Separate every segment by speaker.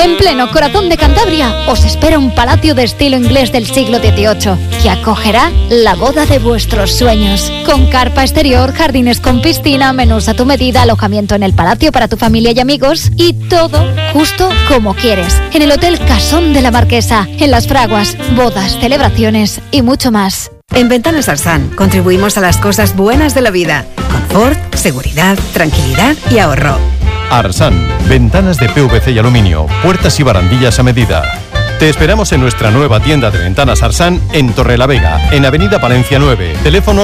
Speaker 1: En pleno corazón de Cantabria os espera un palacio de estilo inglés del siglo XVIII que acogerá la boda de vuestros sueños. Con carpa exterior, jardines con piscina, menús a tu medida, alojamiento en el palacio para tu familia y amigos y todo justo como quieres. En el Hotel Casón de la Marquesa, en Las Fraguas, bodas, celebraciones y mucho más.
Speaker 2: En Ventanas Arsan contribuimos a las cosas buenas de la vida. Confort, seguridad, tranquilidad y ahorro.
Speaker 3: Arsan, ventanas de PVC y aluminio, puertas y barandillas a medida. Te esperamos en nuestra nueva tienda de ventanas Arsan en Torrelavega, en Avenida Palencia 9, teléfono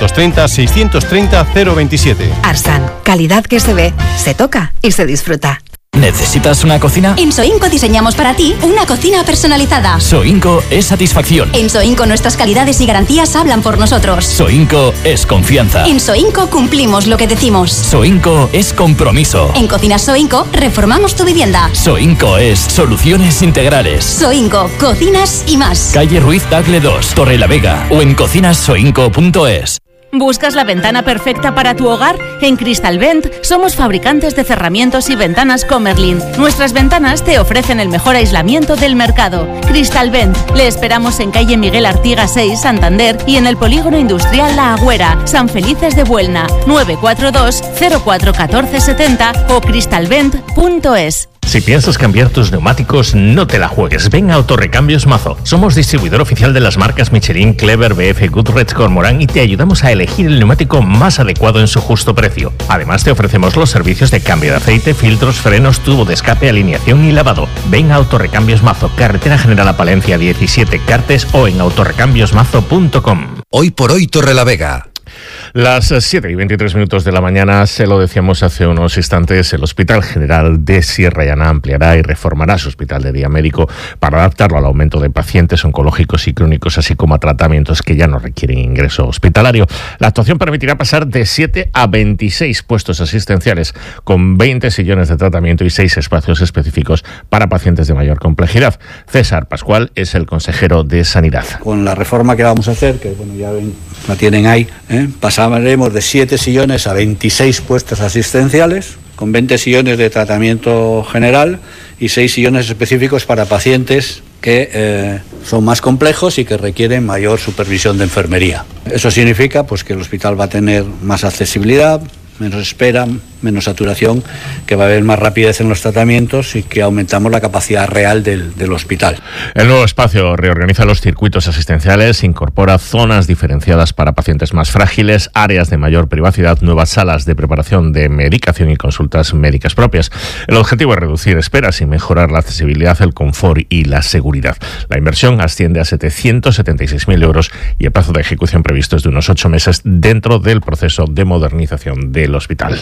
Speaker 3: 630-630-027.
Speaker 2: Arsan, calidad que se ve, se toca y se disfruta.
Speaker 4: ¿Necesitas una cocina?
Speaker 5: En Soinco diseñamos para ti una cocina personalizada.
Speaker 4: Soinco es satisfacción.
Speaker 5: En Soinco nuestras calidades y garantías hablan por nosotros.
Speaker 4: Soinco es confianza.
Speaker 5: En Soinco cumplimos lo que decimos.
Speaker 4: Soinco es compromiso.
Speaker 5: En Cocinas Soinco reformamos tu vivienda.
Speaker 4: Soinco es soluciones integrales.
Speaker 5: Soinco, cocinas y más.
Speaker 4: Calle Ruiz Tagle 2, Torrelavega o en cocinassoinco.es.
Speaker 6: ¿Buscas la ventana perfecta para tu hogar? En Cristalvent somos fabricantes de cerramientos y ventanas Comerlin. Nuestras ventanas te ofrecen el mejor aislamiento del mercado. Cristalvent. Le esperamos en calle Miguel Artiga 6, Santander y en el polígono industrial La Agüera, San Felices de Buelna, 942 04 14 70 o cristalvent.es.
Speaker 7: Si piensas cambiar tus neumáticos, no te la juegues. Ven a Autorrecambios Mazo. Somos distribuidor oficial de las marcas Michelin, Clever, BF, Goodrich, Cormorán y te ayudamos a elegir el neumático más adecuado en su justo precio. Además, te ofrecemos los servicios de cambio de aceite, filtros, frenos, tubo de escape, alineación y lavado. Ven a Autorrecambios Mazo, Carretera General a Palencia 17, Cartes o en autorrecambiosmazo.com.
Speaker 8: Hoy por hoy Torrelavega.
Speaker 7: Las 7:23 de la mañana, se lo decíamos hace unos instantes, el Hospital General de Sierra Llana ampliará y reformará su hospital de día médico para adaptarlo al aumento de pacientes oncológicos y crónicos, así como a tratamientos que ya no requieren ingreso hospitalario. La actuación permitirá pasar de 7 a 26 puestos asistenciales, con 20 sillones de tratamiento y 6 espacios específicos para pacientes de mayor complejidad. César Pascual es el consejero de Sanidad.
Speaker 9: Con la reforma que vamos a hacer, que bueno, ya ven, la tienen ahí, pasaremos de 7 sillones a 26 puestos asistenciales, con 20 sillones de tratamiento general y 6 sillones específicos para pacientes que son más complejos y que requieren mayor supervisión de enfermería. Eso significa pues, que el hospital va a tener más accesibilidad, menos espera, menos saturación, que va a haber más rapidez en los tratamientos y que aumentamos la capacidad real del hospital.
Speaker 7: El nuevo espacio reorganiza los circuitos asistenciales, incorpora zonas diferenciadas para pacientes más frágiles, áreas de mayor privacidad, nuevas salas de preparación de medicación y consultas médicas propias. El objetivo es reducir esperas y mejorar la accesibilidad, el confort y la seguridad. La inversión asciende a 776.000 euros y el plazo de ejecución previsto es de unos 8 meses dentro del proceso de modernización del hospital.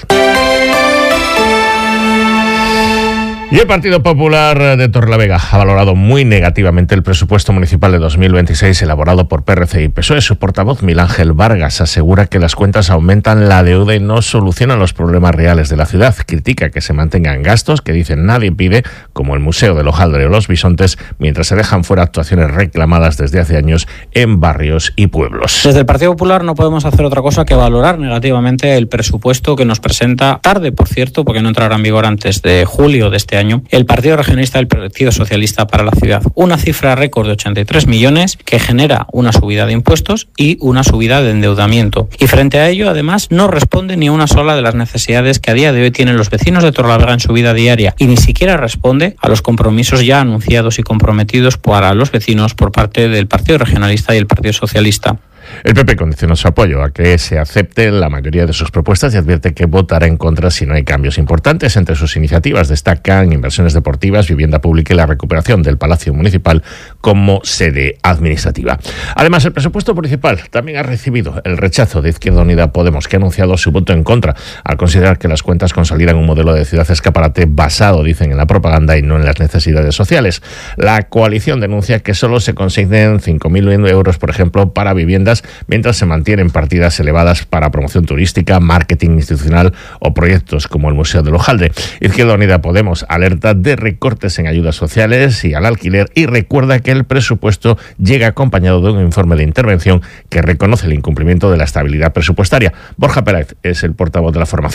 Speaker 7: Y el Partido Popular de Torrelavega ha valorado muy negativamente el presupuesto municipal de 2026 elaborado por PRC y PSOE. Su portavoz, Miguel Ángel Vargas, asegura que las cuentas aumentan la deuda y no solucionan los problemas reales de la ciudad. Critica que se mantengan gastos que dicen nadie pide, como el Museo del Hojaldre o los Bisontes, mientras se dejan fuera actuaciones reclamadas desde hace años en barrios y pueblos.
Speaker 10: Desde el Partido Popular no podemos hacer otra cosa que valorar negativamente el presupuesto que nos presenta, tarde por cierto, porque no entrará en vigor antes de julio de este año, el Partido Regionalista y el Partido Socialista para la ciudad. Una cifra récord de 83 millones que genera una subida de impuestos y una subida de endeudamiento. Y frente a ello, además, no responde ni a una sola de las necesidades que a día de hoy tienen los vecinos de Torrelavega en su vida diaria y ni siquiera responde a los compromisos ya anunciados y comprometidos para los vecinos por parte del Partido Regionalista y el Partido Socialista.
Speaker 7: El PP condiciona su apoyo a que se acepte la mayoría de sus propuestas y advierte que votará en contra si no hay cambios importantes. Entre sus iniciativas destacan inversiones deportivas, vivienda pública y la recuperación del Palacio Municipal como sede administrativa. Además, el presupuesto municipal también ha recibido el rechazo de Izquierda Unida Podemos, que ha anunciado su voto en contra al considerar que las cuentas consolidan un modelo de ciudad escaparate basado, dicen, en la propaganda y no en las necesidades sociales. La coalición denuncia que solo se consignen 5.000 euros, por ejemplo, para viviendas, mientras se mantienen partidas elevadas para promoción turística, marketing institucional o proyectos como el Museo del Hojaldre. Izquierda Unida Podemos alerta de recortes en ayudas sociales y al alquiler y recuerda que el presupuesto llega acompañado de un informe de intervención que reconoce el incumplimiento de la estabilidad presupuestaria. Borja Pérez es el portavoz de la formación.